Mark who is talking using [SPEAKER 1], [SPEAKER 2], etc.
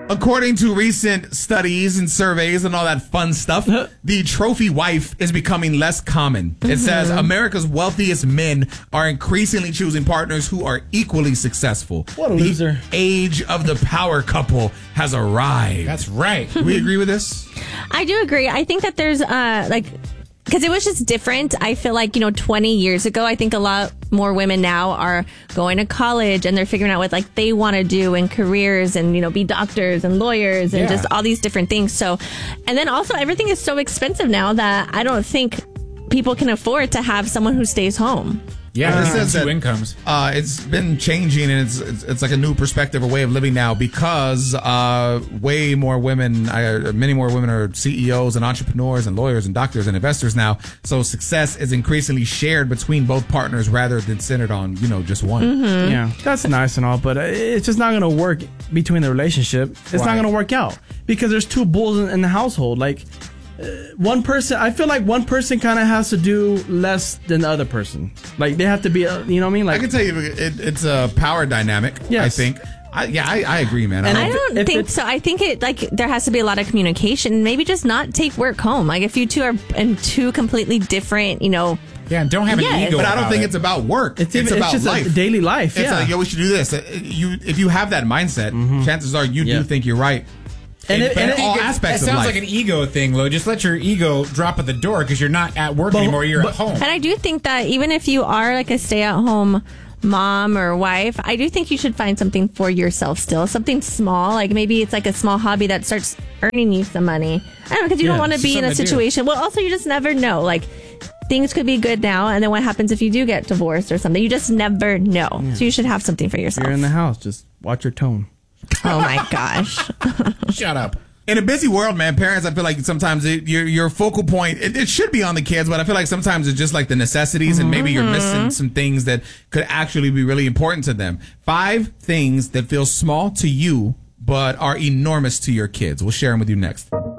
[SPEAKER 1] According to recent studies and surveys and all that fun stuff, the trophy wife is becoming less common. It says America's wealthiest men are increasingly choosing partners who are equally successful.
[SPEAKER 2] What a loser.
[SPEAKER 1] The age of the power couple has arrived.
[SPEAKER 3] That's right.
[SPEAKER 1] We agree with this?
[SPEAKER 4] I do agree. I think that there's because it was just different. I feel like, 20 years ago, I think a lot more women now are going to college and they're figuring out what they want to do in careers and, be doctors and lawyers and just all these different things. So, and then also everything is so expensive now that I don't think people can afford to have someone who stays home.
[SPEAKER 3] Yeah,
[SPEAKER 1] It says
[SPEAKER 3] two
[SPEAKER 1] that,
[SPEAKER 3] incomes.
[SPEAKER 1] It's been changing, and it's like a new perspective, a way of living now, because many more women are CEOs and entrepreneurs and lawyers and doctors and investors now. So success is increasingly shared between both partners rather than centered on just one.
[SPEAKER 4] Mm-hmm.
[SPEAKER 2] Yeah, that's nice and all, but it's just not going to work between the relationship. It's not going to work out because there's two bulls in the household. One person, I feel like one person kind of has to do less than the other person. They have to be, you know what I mean?
[SPEAKER 1] I can tell you, it's a power dynamic.
[SPEAKER 2] Yes.
[SPEAKER 1] I think. I agree, man.
[SPEAKER 4] And I don't think so. I think there has to be a lot of communication. Maybe just not take work home. If you two are in two completely different,
[SPEAKER 3] Yeah, and don't have an ego.
[SPEAKER 1] But I don't think it's about work. It's about
[SPEAKER 2] just
[SPEAKER 1] life.
[SPEAKER 2] Daily life.
[SPEAKER 1] It's
[SPEAKER 2] Yeah.
[SPEAKER 1] we should do this. If you have that mindset, chances are you do think you're right.
[SPEAKER 2] And
[SPEAKER 1] all aspects
[SPEAKER 3] it
[SPEAKER 1] of
[SPEAKER 3] sounds
[SPEAKER 1] life.
[SPEAKER 3] like an ego thing, Lo. Just let your ego drop at the door because you're not at work anymore. You're at home.
[SPEAKER 4] And I do think that even if you are a stay-at-home mom or wife, I do think you should find something for yourself still. Something small. Maybe it's a small hobby that starts earning you some money. I don't know, because you don't want to be in a situation. Well, also, you just never know. Things could be good now, and then what happens if you do get divorced or something? You just never know. Yeah. So you should have something for yourself.
[SPEAKER 2] You're in the house. Just watch your tone.
[SPEAKER 4] Oh my gosh.
[SPEAKER 3] Shut up.
[SPEAKER 1] In a busy world, man, parents, I feel like sometimes your focal point, it should be on the kids, but I feel like sometimes it's just the necessities, and maybe you're missing some things that could actually be really important to them. 5 things that feel small to you, but are enormous to your kids. We'll share them with you next.